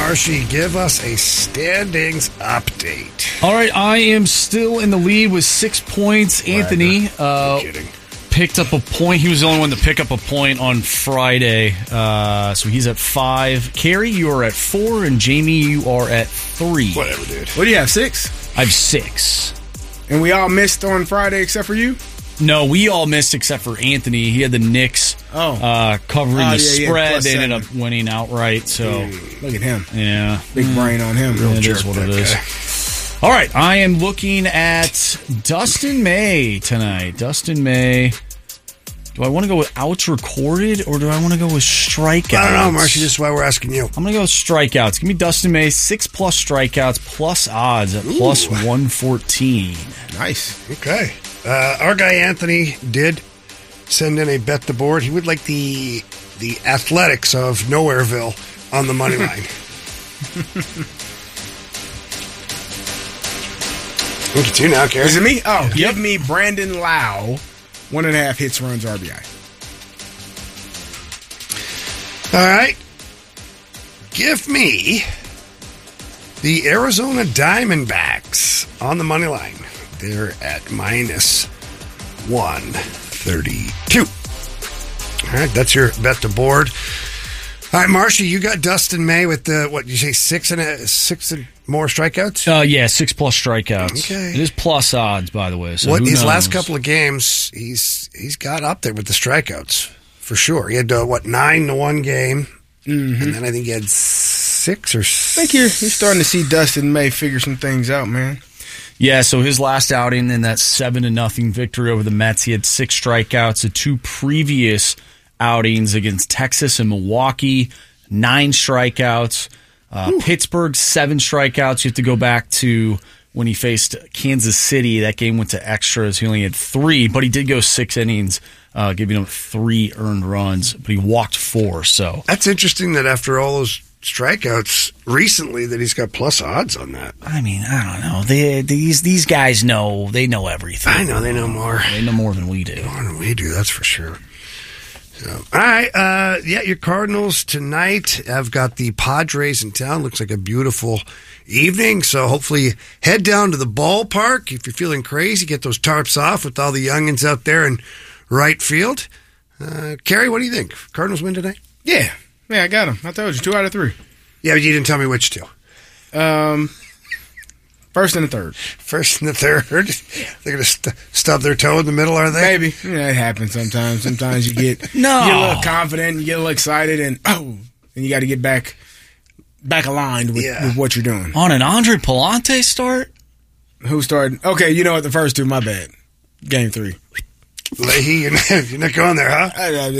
Marshy, give us a standings update. All right, I am still in the lead with 6 points. Anthony picked up a point. He was the only one to pick up a point on Friday. So he's at 5. Carrie, you are at 4, and Jamie, you are at 3. Whatever, dude. What do you have, 6? I have 6. And we all missed on Friday except for you? No, we all missed except for Anthony. He had the Knicks covering the spread. They ended up winning outright. So look at him. Yeah. Big brain on him. It is what it is. All right, I am looking at Dustin May tonight. Dustin May. Do I want to go with outs recorded or do I want to go with strikeouts? I don't know, Marshy. This is why we're asking you. I'm going to go with strikeouts. Give me Dustin May, 6+ strikeouts, plus odds at plus 114. Nice. Okay. Our guy Anthony did send in a bet the board. He would like the Athletics of Nowhereville on the money line. Look at you now, Gary. Is it me? Oh, give me Brandon Lau, 1.5 hits, runs, RBI. All right. Give me the Arizona Diamondbacks on the money line. They're at minus 132. All right, that's your bet the board. All right, Marshy, you got Dustin May with the, what did you say, 6 and more strikeouts? Yeah, 6+ strikeouts. Okay. It is plus odds, by the way. So what who his knows? last couple of games, he's got up there with the strikeouts for sure. He had 9 to 1 game, and then I think he had 6 or. I think you're starting to see Dustin May figure some things out, man. Yeah, so his last outing in that 7-0 victory over the Mets, he had 6 strikeouts. The 2 previous outings against Texas and Milwaukee, 9 strikeouts. Pittsburgh, 7 strikeouts. You have to go back to when he faced Kansas City. That game went to extras. He only had 3, but he did go 6 innings, giving him 3 earned runs, but he walked 4. So that's interesting that after all those strikeouts recently that he's got plus odds on that. I mean, I don't know. These guys know. They know everything. I know they know more. They know more than we do. More than we do, that's for sure. So, all right, your Cardinals tonight. I've got the Padres in town. Looks like a beautiful evening. So hopefully head down to the ballpark. If you're feeling crazy, get those tarps off with all the youngins out there in right field. Carrie, what do you think? Cardinals win tonight? Yeah, I got them. I told you, 2 out of 3. Yeah, but you didn't tell me which 2. First and the third. First and the third. They're going to stub their toe in the middle, are they? Maybe. It happens sometimes. Sometimes you get you get a little confident, you get a little excited, and you got to get back aligned with what you're doing. On an Andre Palante start? Who started? Okay, you know what? The first 2, my bad. Game 3. Leahy, you're not going there, huh?